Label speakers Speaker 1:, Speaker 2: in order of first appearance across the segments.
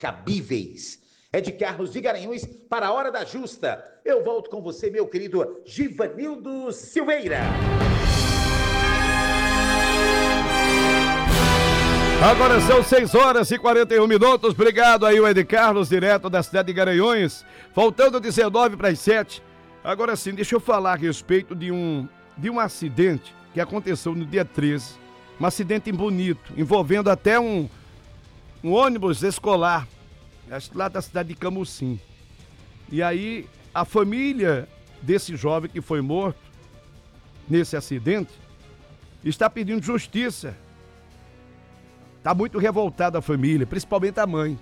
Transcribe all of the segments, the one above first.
Speaker 1: cabíveis. É de Carlos de Garanhuns para a Hora da Justa. Eu volto com você, meu querido Givanildo Silveira.
Speaker 2: Agora são 6h41. Obrigado aí, o Ed Carlos, direto da cidade de Garanhuns. Faltando 19 para as 7. Agora sim, deixa eu falar a respeito de um acidente que aconteceu no dia 13. Um acidente bonito, envolvendo até um ônibus escolar, lá da cidade de Camusim. E aí, a família desse jovem que foi morto nesse acidente está pedindo justiça. Está muito revoltada a família, principalmente a mãe.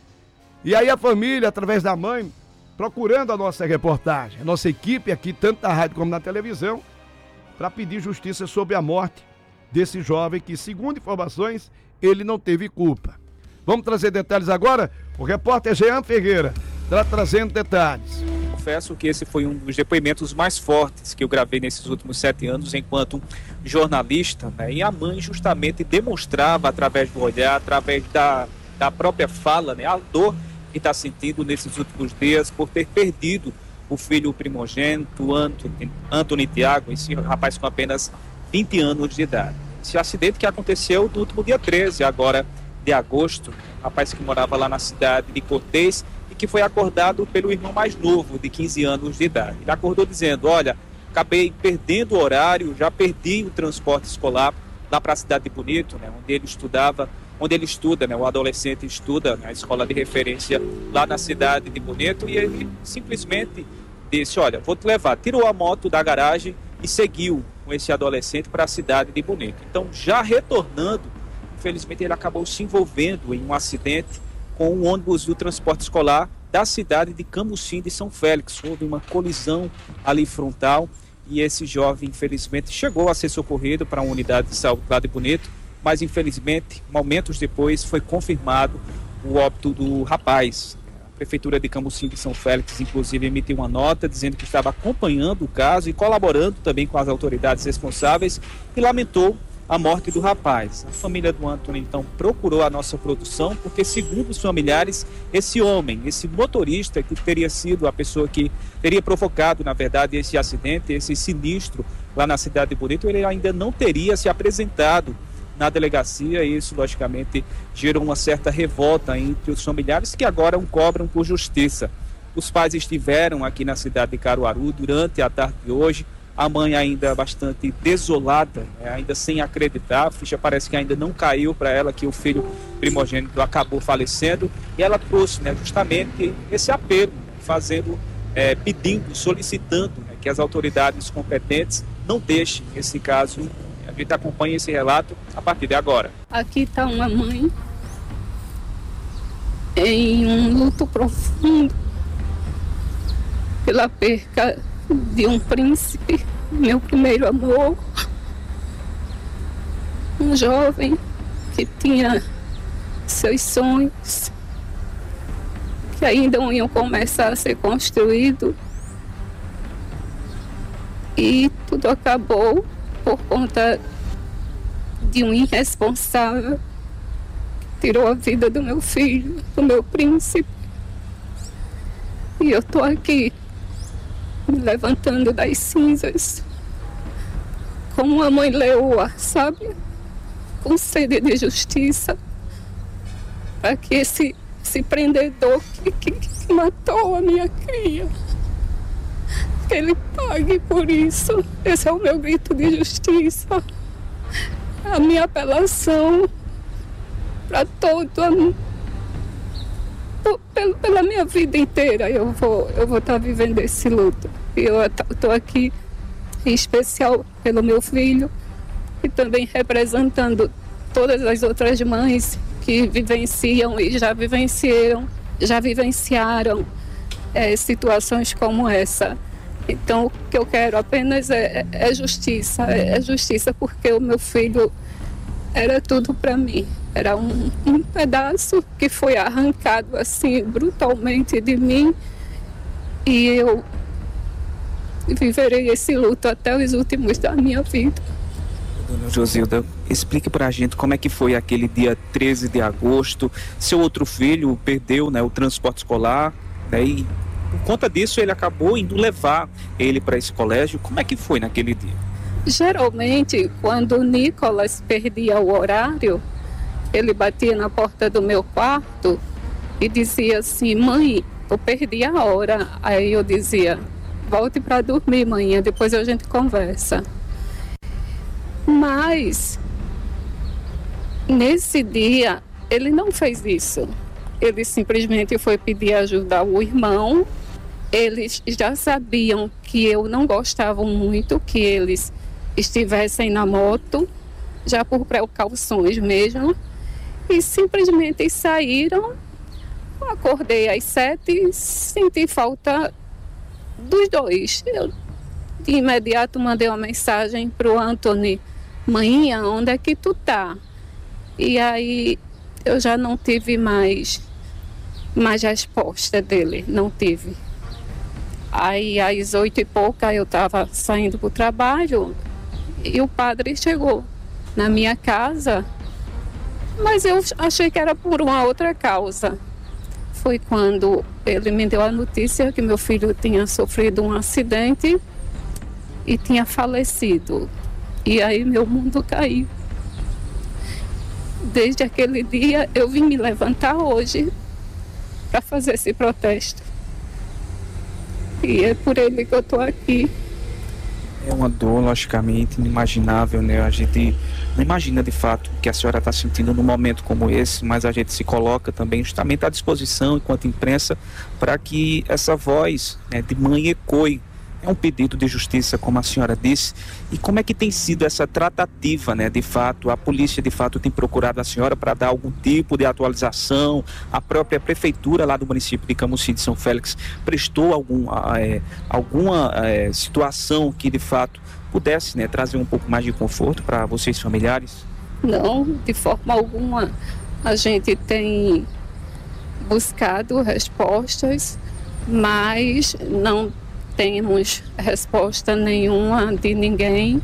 Speaker 2: E aí a família, através da mãe, procurando a nossa reportagem, a nossa equipe aqui, tanto na rádio como na televisão, para pedir justiça sobre a morte desse jovem que, segundo informações, ele não teve culpa. Vamos trazer detalhes agora? O repórter Jean Ferreira está trazendo detalhes.
Speaker 3: Confesso que esse foi um dos depoimentos mais fortes que eu gravei nesses últimos 7 anos enquanto jornalista, né? E a mãe justamente demonstrava através do olhar, através da própria fala, né? A dor que está sentindo nesses últimos dias por ter perdido o filho primogênito, Antony Thiago, esse rapaz com apenas 20 anos de idade. Esse acidente que aconteceu no último dia 13, agora de agosto, rapaz que morava lá na cidade de Cortês e que foi acordado pelo irmão mais novo, de 15 anos de idade. Ele acordou dizendo: olha, acabei perdendo o horário, já perdi o transporte escolar lá para a cidade de Bonito, né, onde ele estuda, né, o adolescente estuda na escola de referência lá na cidade de Bonito, e ele simplesmente disse: olha, vou te levar. Tirou a moto da garagem e seguiu com esse adolescente para a cidade de Bonito. Então, já retornando, infelizmente ele acabou se envolvendo em um acidente com um ônibus do transporte escolar da cidade de Camusim de São Félix. Houve uma colisão ali frontal e esse jovem, infelizmente, chegou a ser socorrido para uma unidade de saúde lá de Bonito, mas infelizmente, momentos depois, foi confirmado o óbito do rapaz. A Prefeitura de Camusim de São Félix, inclusive, emitiu uma nota dizendo que estava acompanhando o caso e colaborando também com as autoridades responsáveis e lamentou a morte do rapaz. A família do Antony, então, procurou a nossa produção porque, segundo os familiares, esse homem, esse motorista que teria sido a pessoa que teria provocado, na verdade, esse acidente, esse sinistro lá na cidade de Bonito, ele ainda não teria se apresentado na delegacia e isso, logicamente, gerou uma certa revolta entre os familiares que agora o cobram por justiça. Os pais estiveram aqui na cidade de Caruaru durante a tarde de hoje. A mãe ainda bastante desolada, ainda sem acreditar, a ficha parece que ainda não caiu para ela que o filho primogênito acabou falecendo, e ela trouxe, né, justamente esse apelo, pedindo, solicitando, né, que as autoridades competentes não deixem esse caso. A gente acompanha esse relato a partir de agora.
Speaker 4: Aqui está uma mãe em um luto profundo pela perca de um príncipe, meu primeiro amor, um jovem que tinha seus sonhos, que ainda iam começar a ser construídos, e tudo acabou por conta de um irresponsável que tirou a vida do meu filho, do meu príncipe. E eu estou aqui me levantando das cinzas, como uma mãe leoa, sabe? Com sede de justiça, para que esse prendedor que matou a minha cria, que ele pague por isso. Esse é o meu grito de justiça, a minha apelação para pela minha vida inteira. Eu vou estar vivendo esse luto. E eu estou aqui em especial pelo meu filho e também representando todas as outras mães que vivenciam e já vivenciaram situações como essa. Então, o que eu quero apenas é justiça. É justiça porque o meu filho era tudo para mim. Era um pedaço que foi arrancado assim brutalmente de mim, e eu viverei esse luto até os últimos da minha vida.
Speaker 3: Dona Josilda, Explique pra gente como é que foi aquele dia 13 de agosto. Seu outro filho perdeu, né, o transporte escolar, né, e por conta disso ele acabou indo levar ele para esse colégio. Como é que foi naquele dia?
Speaker 4: Geralmente, quando o Nicolas perdia o horário, ele batia na porta do meu quarto e dizia assim: mãe, eu perdi a hora. Aí eu dizia: volte para dormir, mãe, depois a gente conversa. Mas nesse dia ele não fez isso. Ele simplesmente foi pedir ajuda ao irmão. Eles já sabiam que eu não gostava muito que eles estivessem na moto, já por precauções mesmo, e simplesmente saíram. Eu acordei às 7, senti falta dos dois. Eu de imediato mandei uma mensagem para o Anthony: mãinha, onde é que tu tá? E aí eu já não tive mais resposta dele, não tive. Aí às 8 e pouca eu estava saindo para o trabalho e o padre chegou na minha casa, mas eu achei que era por uma outra causa. Foi quando ele me deu a notícia que meu filho tinha sofrido um acidente e tinha falecido. E aí meu mundo caiu. Desde aquele dia eu vim me levantar hoje para fazer esse protesto. E é por ele que eu estou aqui.
Speaker 3: É uma dor, logicamente, inimaginável, né? A gente não imagina de fato o que a senhora está sentindo num momento como esse, mas a gente se coloca também justamente à disposição, enquanto imprensa, para que essa voz, né, de mãe ecoe. É um pedido de justiça, como a senhora disse. E como é que tem sido essa tratativa, né? De fato, a polícia de fato tem procurado a senhora para dar algum tipo de atualização? A própria prefeitura lá do município de Camusim de São Félix prestou alguma situação que de fato pudesse, né, trazer um pouco mais de conforto para vocês familiares?
Speaker 4: Não, de forma alguma. A gente tem buscado respostas, mas não temos resposta nenhuma de ninguém.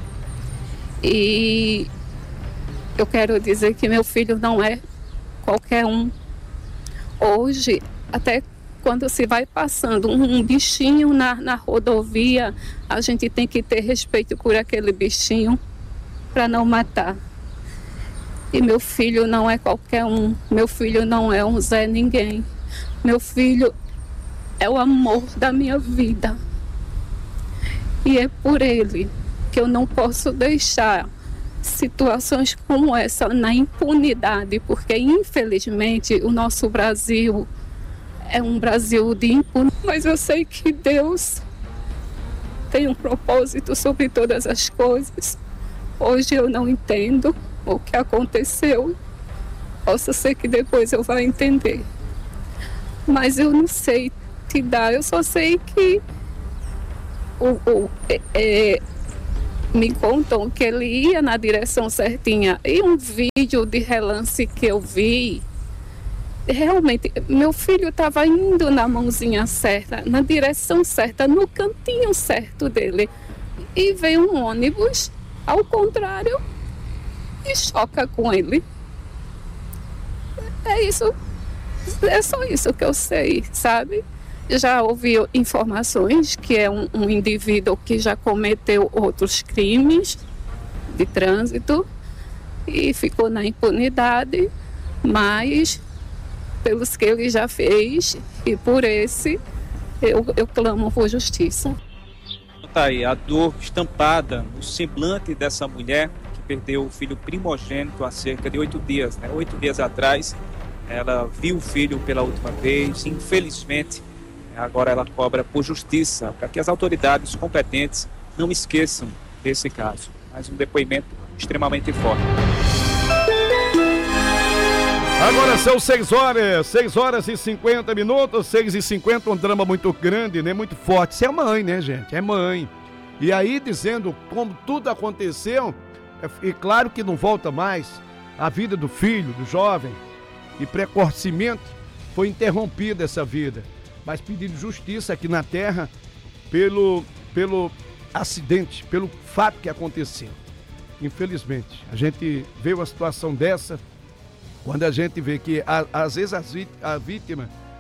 Speaker 4: E eu quero dizer que meu filho não é qualquer um. Hoje, até quando se vai passando um bichinho na rodovia, a gente tem que ter respeito por aquele bichinho para não matar. E meu filho não é qualquer um. Meu filho não é um Zé Ninguém. Meu filho é o amor da minha vida. E é por ele que eu não posso deixar situações como essa na impunidade, porque infelizmente o nosso Brasil é um Brasil de impunidade. Mas eu sei que Deus tem um propósito sobre todas as coisas. Hoje eu não entendo o que aconteceu. Possa ser que depois eu vá entender. Mas eu não sei te dar, eu só sei que me contam que ele ia na direção certinha. E um vídeo de relance que eu vi, realmente, meu filho estava indo na mãozinha certa, na direção certa, no cantinho certo dele. E veio um ônibus, ao contrário, e choca com ele. É isso, é só isso que eu sei, sabe? Já ouvi informações que é um indivíduo que já cometeu outros crimes de trânsito e ficou na impunidade, mas pelos que ele já fez e por esse, eu clamo por justiça.
Speaker 3: Tá aí a dor estampada no semblante dessa mulher que perdeu o filho primogênito há cerca de 8 dias, né? 8 dias atrás, ela viu o filho pela última vez, infelizmente. Agora ela cobra por justiça, para que as autoridades competentes não esqueçam desse caso. Mais um depoimento extremamente forte.
Speaker 2: Agora são 6 horas e 50 minutos, 6h50, um drama muito grande, né? Muito forte. Você é mãe, né, gente? É mãe. E aí, dizendo como tudo aconteceu, e claro que não volta mais, a vida do filho, do jovem, e precocemente foi interrompida essa vida. Mas pedindo justiça aqui na terra pelo acidente, pelo fato que aconteceu. Infelizmente, a gente vê uma situação dessa, quando a gente vê que às vezes a vítima